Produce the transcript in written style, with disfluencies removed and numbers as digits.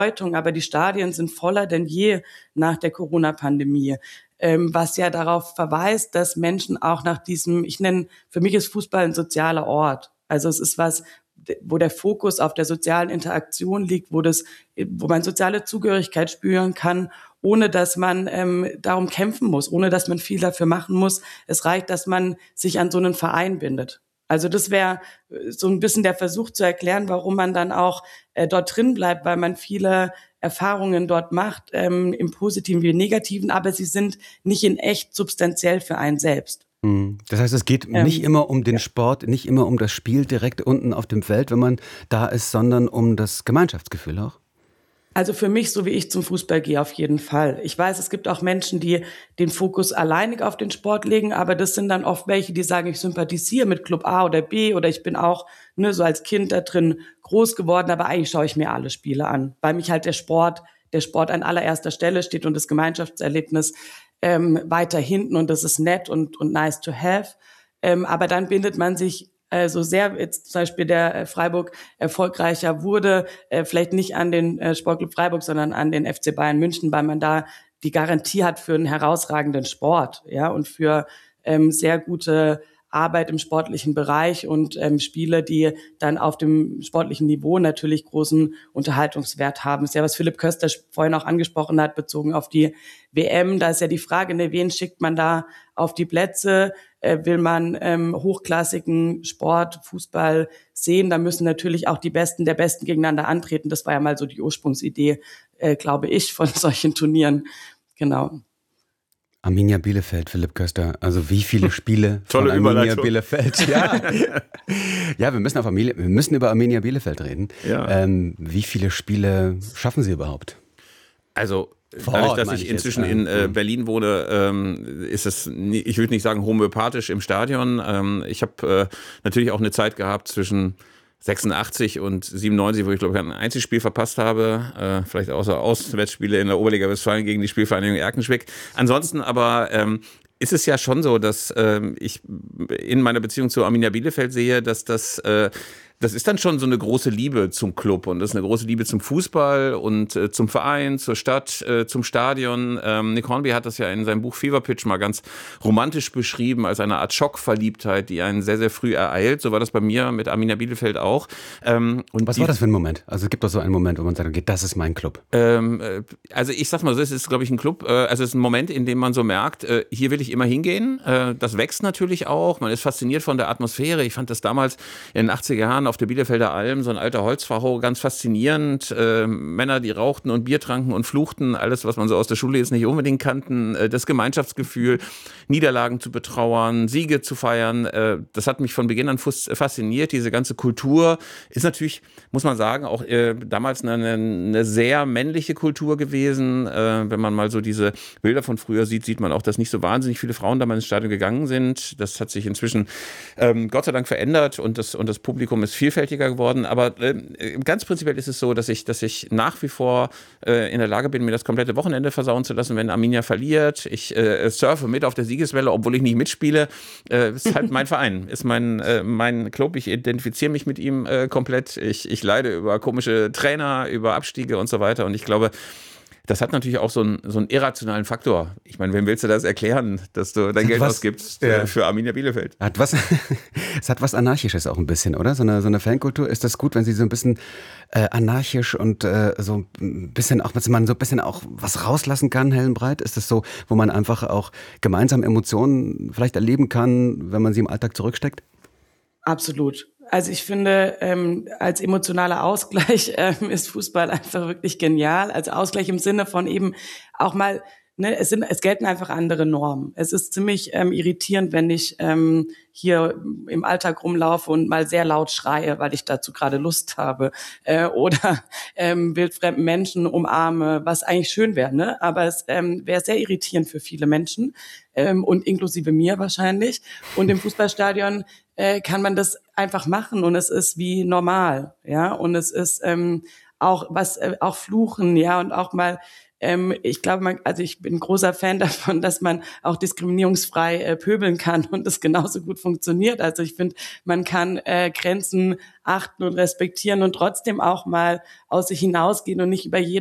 Bedeutung, aber die Stadien sind voller denn je nach der Corona-Pandemie. Was ja darauf verweist, dass Menschen auch nach diesem, für mich ist Fußball ein sozialer Ort. Also es ist was, wo der Fokus auf der sozialen Interaktion liegt, wo man soziale Zugehörigkeit spüren kann, ohne dass man darum kämpfen muss, ohne dass man viel dafür machen muss. Es reicht, dass man sich an so einen Verein bindet. Also das wäre so ein bisschen der Versuch zu erklären, warum man dann auch dort drin bleibt, weil man viele Erfahrungen dort macht, im Positiven wie im Negativen, aber sie sind nicht in echt substanziell für einen selbst. Das heißt, es geht nicht immer um den Sport, nicht immer um das Spiel direkt unten auf dem Feld, wenn man da ist, sondern um das Gemeinschaftsgefühl auch? Also für mich, so wie ich zum Fußball gehe, auf jeden Fall. Ich weiß, es gibt auch Menschen, die den Fokus alleinig auf den Sport legen, aber das sind dann oft welche, die sagen, ich sympathisiere mit Club A oder B oder ich bin auch so als Kind da drin groß geworden, aber eigentlich schaue ich mir alle Spiele an, weil mich halt der Sport an allererster Stelle steht und das Gemeinschaftserlebnis weiter hinten und das ist nett und nice to have. Aber dann bindet man sich so sehr jetzt zum Beispiel der Freiburg erfolgreicher wurde, vielleicht nicht an den Sportclub Freiburg, sondern an den FC Bayern München, weil man da die Garantie hat für einen herausragenden Sport, ja, und für sehr gute Arbeit im sportlichen Bereich und Spiele, die dann auf dem sportlichen Niveau natürlich großen Unterhaltungswert haben. Das ist ja, was Philipp Köster vorhin auch angesprochen hat, bezogen auf die WM. Da ist ja die Frage, wen schickt man da auf die Plätze? Will man hochklassigen Sport, Fußball sehen, da müssen natürlich auch die Besten der Besten gegeneinander antreten. Das war ja mal so die Ursprungsidee, glaube ich, von solchen Turnieren. Genau. Arminia Bielefeld, Philipp Köster. Also wie viele Spiele von Arminia Bielefeld? Ja, ja, wir müssen über Arminia Bielefeld reden. Ja. Wie viele Spiele schaffen Sie überhaupt? Also dadurch, dass ich inzwischen in Berlin wohne, ist es, ich würde nicht sagen homöopathisch im Stadion. Ich habe natürlich auch eine Zeit gehabt zwischen 86 und 97, wo ich glaube ich ein Einzelspiel verpasst habe, vielleicht außer Auswärtsspiele in der Oberliga Westfalen gegen die Spielvereinigung Erkenschwick. Ansonsten aber ist es ja schon so, dass ich in meiner Beziehung zu Arminia Bielefeld sehe, dass das ist dann schon so eine große Liebe zum Club und das ist eine große Liebe zum Fußball und zum Verein, zur Stadt, zum Stadion. Nick Hornby hat das ja in seinem Buch Fever Pitch mal ganz romantisch beschrieben als eine Art Schockverliebtheit, die einen sehr, sehr früh ereilt. So war das bei mir mit Arminia Bielefeld auch. Und was war das für ein Moment? Also es gibt doch so einen Moment, wo man sagt, okay, das ist mein Club. Also ich sag mal so, es ist glaube ich ein Club, also es ist ein Moment, in dem man so merkt, hier will ich immer hingehen. Das wächst natürlich auch, man ist fasziniert von der Atmosphäre. Ich fand das damals in den 80er Jahren auf der Bielefelder Alm, so ein alter Holzpfarrhof, ganz faszinierend. Männer, die rauchten und Bier tranken und fluchten, alles, was man so aus der Schule jetzt nicht unbedingt kannten. Das Gemeinschaftsgefühl, Niederlagen zu betrauern, Siege zu feiern, das hat mich von Beginn an fasziniert. Diese ganze Kultur ist natürlich, muss man sagen, auch damals eine sehr männliche Kultur gewesen. Wenn man mal so diese Bilder von früher sieht, sieht man auch, dass nicht so wahnsinnig viele Frauen damals ins Stadion gegangen sind. Das hat sich inzwischen Gott sei Dank verändert und das Publikum ist vielfältiger geworden, aber ganz prinzipiell ist es so, dass ich nach wie vor in der Lage bin, mir das komplette Wochenende versauen zu lassen, wenn Arminia verliert. Ich surfe mit auf der Siegeswelle, obwohl ich nicht mitspiele. Ist halt mein Verein, ist mein Club. Ich identifiziere mich mit ihm komplett. Ich leide über komische Trainer, über Abstiege und so weiter und ich glaube, das hat natürlich auch so einen irrationalen Faktor. Ich meine, wem willst du das erklären, dass du dein Geld ausgibst für Arminia Bielefeld? Es hat was Anarchisches auch ein bisschen, oder? So eine Fankultur. Ist das gut, wenn sie so ein bisschen anarchisch und so ein bisschen auch, dass man so ein bisschen auch was rauslassen kann, hell und breit? Ist das so, wo man einfach auch gemeinsam Emotionen vielleicht erleben kann, wenn man sie im Alltag zurücksteckt? Absolut. Also ich finde, als emotionaler Ausgleich ist Fußball einfach wirklich genial. Also Ausgleich im Sinne von eben auch mal, es gelten einfach andere Normen. Es ist ziemlich irritierend, wenn ich hier im Alltag rumlaufe und mal sehr laut schreie, weil ich dazu gerade Lust habe oder wildfremden Menschen umarme, was eigentlich schön wäre, ne? Aber es wäre sehr irritierend für viele Menschen und inklusive mir wahrscheinlich. Und im Fußballstadion kann man das einfach machen und es ist wie normal, ja. Und es ist auch fluchen, ja, und auch mal ich glaube, ich bin großer Fan davon, dass man auch diskriminierungsfrei pöbeln kann und das genauso gut funktioniert. Also ich finde, man kann Grenzen achten und respektieren und trotzdem auch mal aus sich hinausgehen und nicht über